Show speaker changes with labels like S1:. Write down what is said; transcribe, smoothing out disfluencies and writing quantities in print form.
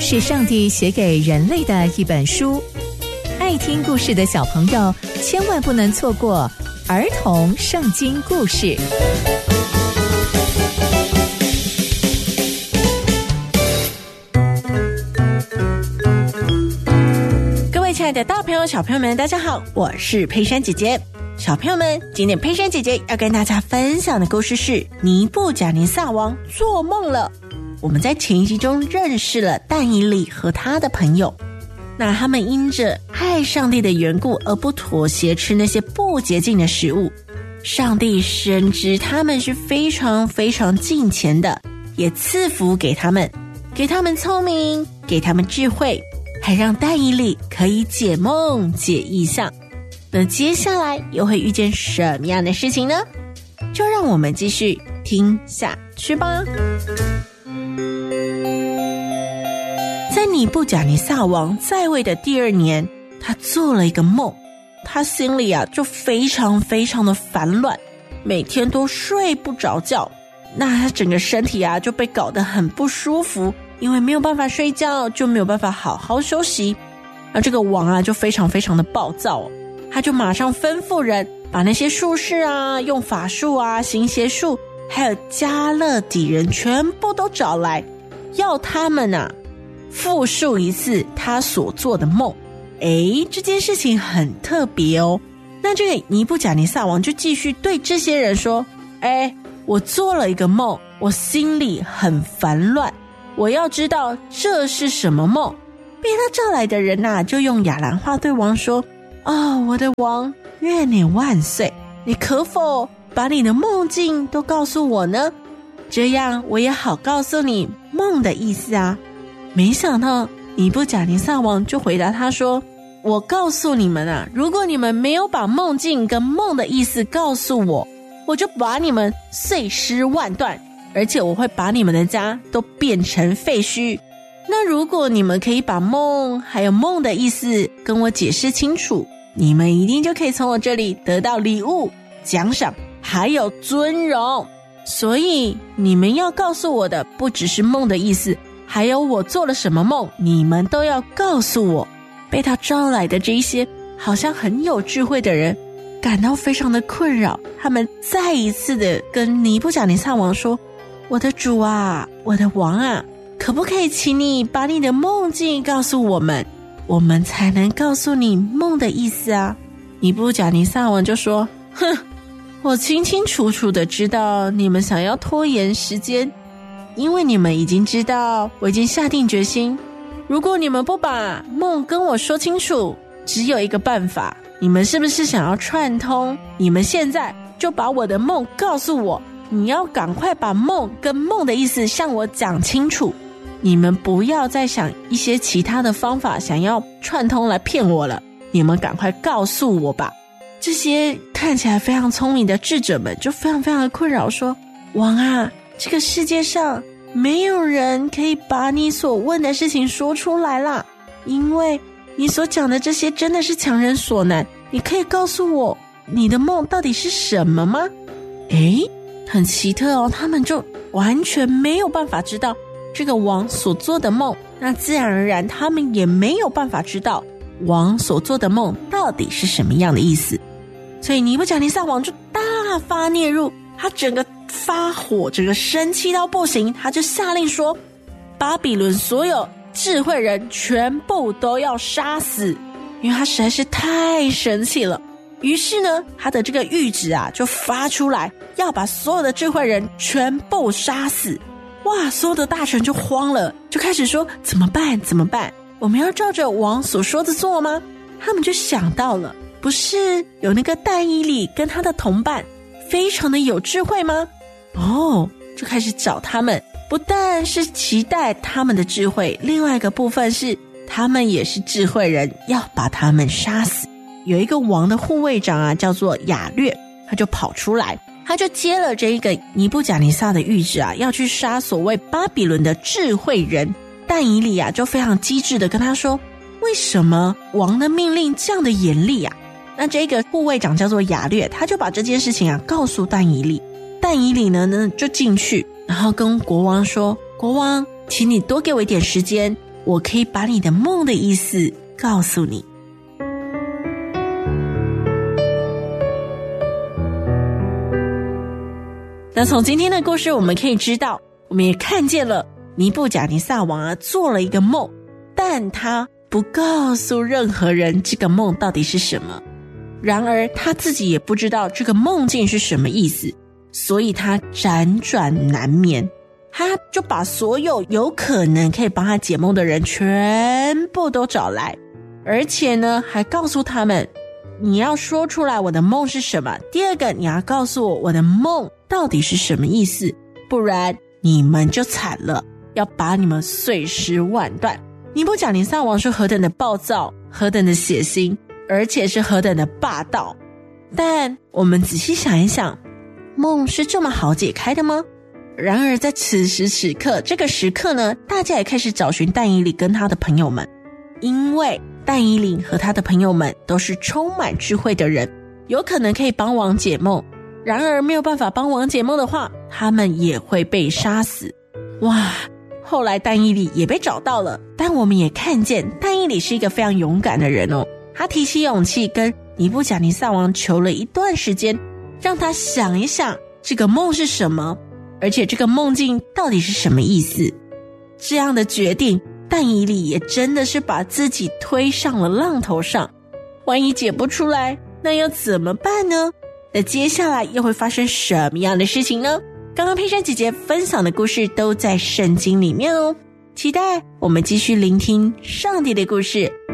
S1: 是上帝写给人类的一本书，爱听故事的小朋友千万不能错过儿童圣经故事。
S2: 各位亲爱的大朋友小朋友们，大家好，我是佩珊姐姐。小朋友们，今天佩珊姐姐要跟大家分享的故事是尼布甲尼撒王做梦了。我们在前一集中认识了但以理和他的朋友，那他们因着爱上帝的缘故而不妥协吃那些不洁净的食物。上帝深知他们是非常非常敬虔的，也赐福给他们聪明，给他们智慧，还让但以理可以解梦解异象。那接下来又会遇见什么样的事情呢？就让我们继续听下去吧。在尼布甲尼撒王在位的第2年，他做了一个梦，他心里就非常非常的烦乱，每天都睡不着觉。那他整个身体就被搞得很不舒服，因为没有办法睡觉，就没有办法好好休息。而这个王就非常非常的暴躁，他就马上吩咐人把那些术士用法术行邪术，还有加勒底人全部都找来，要他们复述一次他所做的梦。这件事情很特别哦。那这个尼布甲尼撒王就继续对这些人说，我做了一个梦，我心里很烦乱，我要知道这是什么梦。被他召来的人就用亚兰话对王说，我的王，愿你万岁，你可否把你的梦境都告诉我呢？这样我也好告诉你梦的意思啊。没想到尼布甲尼撒王就回答他说，我告诉你们如果你们没有把梦境跟梦的意思告诉我，我就把你们碎尸万段，而且我会把你们的家都变成废墟。那如果你们可以把梦还有梦的意思跟我解释清楚，你们一定就可以从我这里得到礼物、奖赏还有尊荣。所以你们要告诉我的不只是梦的意思，还有我做了什么梦，你们都要告诉我。被他招来的这一些好像很有智慧的人感到非常的困扰，他们再一次的跟尼布甲尼撒王说，我的主我的王可不可以请你把你的梦境告诉我们，我们才能告诉你梦的意思啊。尼布甲尼撒王就说，我清清楚楚的知道你们想要拖延时间，因为你们已经知道我已经下定决心，如果你们不把梦跟我说清楚，只有一个办法。你们是不是想要串通？你们现在就把我的梦告诉我，你要赶快把梦跟梦的意思向我讲清楚，你们不要再想一些其他的方法想要串通来骗我了，你们赶快告诉我吧。这些看起来非常聪明的智者们就非常非常的困扰，说，王这个世界上没有人可以把你所问的事情说出来啦，因为你所讲的这些真的是强人所难，你可以告诉我你的梦到底是什么吗？很奇特哦，他们就完全没有办法知道这个王所做的梦，那自然而然他们也没有办法知道王所做的梦到底是什么样的意思。所以尼布甲尼撒王就大发烈怒，他整个发火，整个生气到不行，他就下令说，巴比伦所有智慧人全部都要杀死，因为他实在是太生气了。于是呢，他的这个谕旨就发出来，要把所有的智慧人全部杀死。哇，所有的大臣就慌了，就开始说，怎么办？我们要照着王所说的做吗？他们就想到了，不是有那个但以理跟他的同伴非常的有智慧吗？就开始找他们，不但是期待他们的智慧，另外一个部分是他们也是智慧人，要把他们杀死。有一个王的护卫长叫做亚略，他就跑出来，他就接了这一个尼布甲尼撒的谕旨要去杀所谓巴比伦的智慧人。但以理就非常机智的跟他说，为什么王的命令这样的严厉那这个护卫长叫做亚略，他就把这件事情告诉但以理。但以理呢就进去，然后跟国王说，国王，请你多给我一点时间， 我可以把你的梦的意思告诉你。那从今天的故事我们可以知道，我们也看见了尼布甲尼撒王做了一个梦，但他不告诉任何人这个梦到底是什么。然而他自己也不知道这个梦境是什么意思，所以他辗转难眠。他就把所有有可能可以帮他解梦的人全部都找来，而且呢还告诉他们，你要说出来我的梦是什么，第二个你要告诉我的梦到底是什么意思，不然你们就惨了，要把你们碎尸万段。尼布甲尼撒王是何等的暴躁，何等的血腥，而且是何等的霸道。但我们仔细想一想，梦是这么好解开的吗？然而在此时此刻，这个时刻呢，大家也开始找寻但以理跟他的朋友们，因为但以理和他的朋友们都是充满智慧的人，有可能可以帮王解梦。然而没有办法帮王解梦的话，他们也会被杀死。哇！后来但以理也被找到了，但我们也看见但以理是一个非常勇敢的人哦。他提起勇气跟尼布甲尼撒王求了一段时间，让他想一想这个梦是什么，而且这个梦境到底是什么意思。这样的决定，但以理也真的是把自己推上了浪头上。万一解不出来，那要怎么办呢？那接下来又会发生什么样的事情呢？刚刚佩珊姐姐分享的故事都在圣经里面哦，期待我们继续聆听上帝的故事，